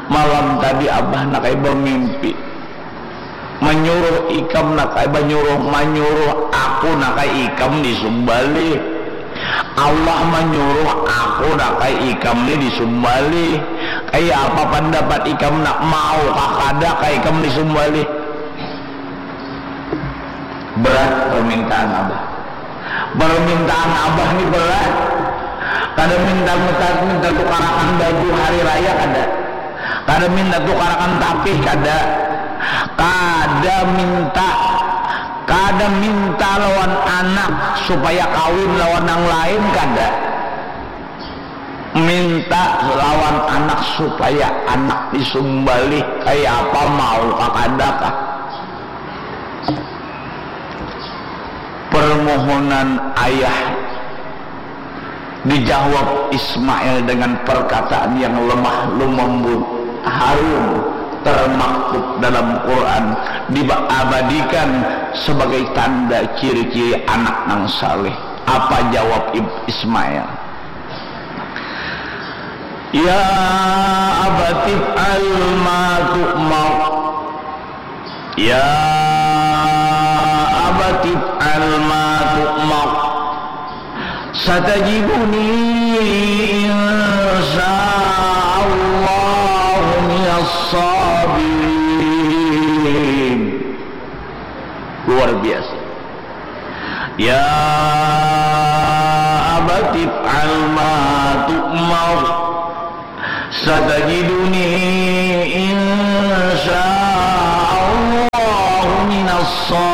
malam tadi abah nak ai bermimpi menyuruh ikam nak ai menyuruh aku nak ai ikam disumbali. Allah menyuruh aku nak ai ikam ni disumbali. Kayak apa pendapat ikam nak mau kakada kai ikam disumbali? Berat permintaan abah. Permintaan abah ni berat. Kada minta tukarakan baju hari raya kada. Kada minta tukarakan tapih kada. Kada minta lawan anak supaya kawin lawan yang lain kada. Minta lawan anak supaya anak disumbali kayak apa mau kakada kah? Permohonan ayah dijawab Ismail dengan perkataan yang lemah lembut, harum, termaktub dalam Quran, diabadikan sebagai tanda ciri-ciri anak nang saleh. Apa jawab Ismail? Ya abati al-ma tu'mar, ya abati al-ma tu'mar, satajibuni insyaallah minas sabirin. Luar biasa. Ya abati al-ma tu'mar, satajiduni insyaallah minas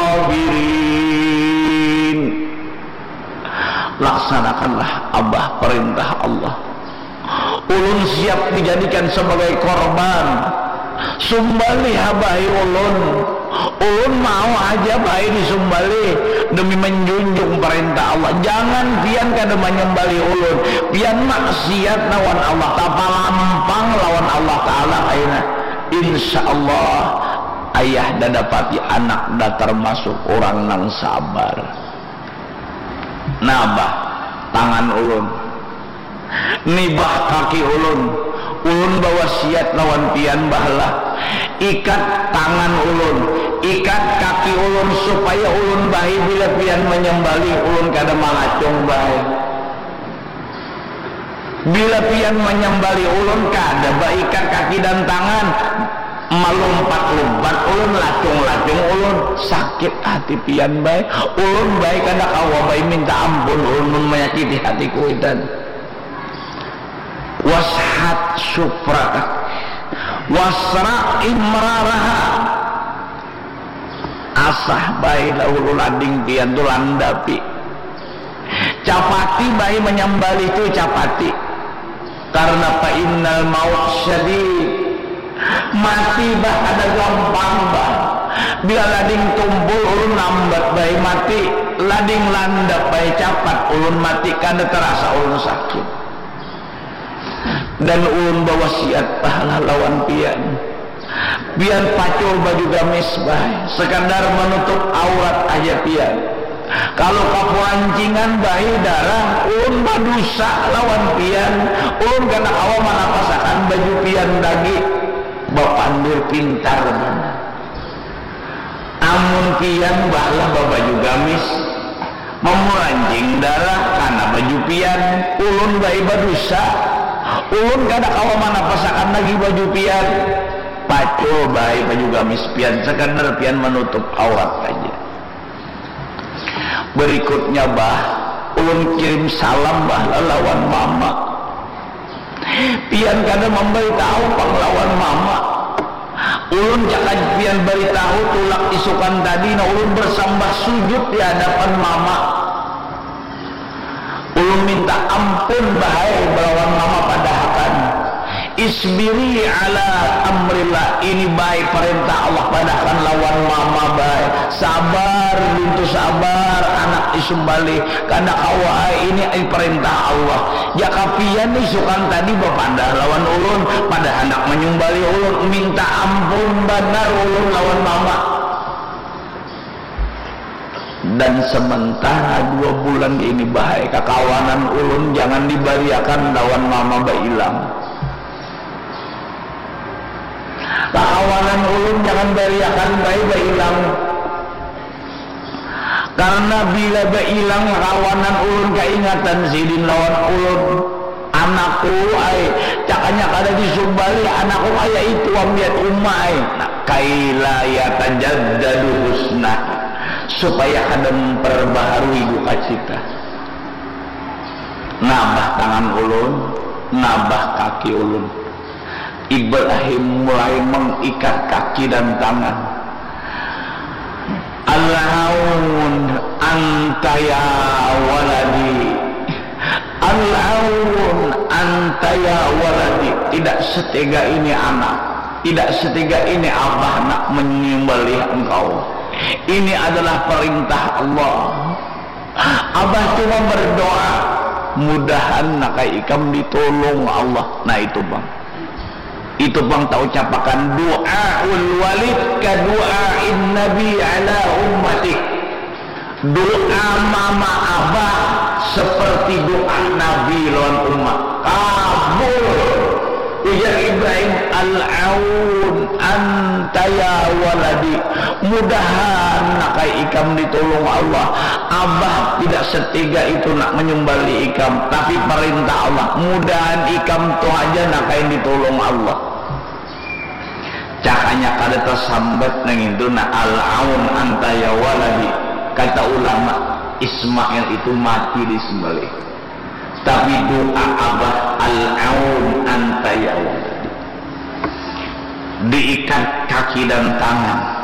sabirin. Laksanakanlah abah perintah Allah. Ulun siap dijadikan sebagai korban. Sumbali habai ulun. Ulun mau aja bayi disumbali demi menjunjung perintah Allah. Jangan pian kada menyembali ulun, pian maksiat lawan Allah, tapa lampang lawan Allah Ta'ala aina. Insyaallah ayah dah dapati anak dah termasuk orang nang sabar. Nabah tangan ulun, nibah kaki ulun bawa siat lawan pian bahlah. Ikat tangan ulun, ikat kaki ulun supaya ulun bayi bila pian menyembali ulun kada malacung bayi. Bila pian menyembali ulun kada ikat kaki dan tangan, melompat-lompat ulun, lacung-lacung ulun, sakit hati pian bayi. Ulun bayi kada kawa bayi minta ampun ulun menyakiti hatiku itan. Washat syufraka wasra imraraha, asah bayi laulu lading pian tu landapi. Capati bayi menyembali itu capati, karena fa innal maut syadid, mati bah ada gampang bah. Bila lading tumpul ulun lambat bayi mati, lading landap bayi capat ulun mati, kada terasa ulun sakit. Dan ulun bawa siat pahala lawan pian pacul baju gamis bayi, sekadar menutup aurat aja pian. Kalau kapuancingan bayi darah ulun badusa lawan pian, ulun kena awa manapasakan baju pian dagi bapandir pintar mana. Amun pian balah baju gamis memurancing darah karena baju pian, ulun bayi badusa. Ulun kada kawa manapasakan lagi baju pian, pacul bayi baju gamis pian, sekadar pian menutup aurat aja. Berikutnya bah ulun kirim salam bah lawan mama. Pian kada memberitahu panglawan mama. Ulun jangan pian beritahu tulak isukan tadi na ulun bersambah sujud di hadapan mama. Ulun minta ampun bahai lawan mama padahakan. Isbiri ala amrillah, ini baik perintah Allah padahakan lawan mama baik. Sabar bintu sabar anak isumbali karena awal ini perintah Allah. Jaka pian isukan tadi bepada lawan ulun pada anak menyumbali ulun, minta ampun benar ulun lawan mama. Dan sementara 2 bulan ini bahaya kekawanan ulun jangan dibariakan lawan mama bailang. ulun jangan beriakan baik hilang. Karena bila hilang rawanan ulun keingatan sidin lawan ulun. Anakku ay cakanya kada disumbali anakku aya itu ambiat umai kaila yatajaddadu husna supaya kada memperbaharui duka cita. Nambah tangan ulun, nambah kaki ulun. Ibrahim mulai mengikat kaki dan tangan. Al-aun anta ya waladi, Al-aun anta ya waladi. Tidak setega ini anak, tidak setega ini abah nak menyembelih engkau. Ini adalah perintah Allah. Abah cuma berdoa mudahan nakai ikam ditolong Allah. Nah itu bang, itu bang tahu capakan doaul walid ka doain nabi ala ummati. Doa mama abah seperti doa nabi lawan umat. Kabul ujar Ibrahim, al-aun anta ya waladi, mudahan nakai ikam ditolong Allah. Abah tidak setiga itu nak menyembali ikam, tapi perintah Allah mudahan ikam tu aja nakai ditolong Allah. Cakanya kada tersambat nang itu na al-aun anta ya waladi. Kata ulama Ismail itu mati disembelih, tapi doa abah al-aun anta ya waladi, diikat kaki dan tangan.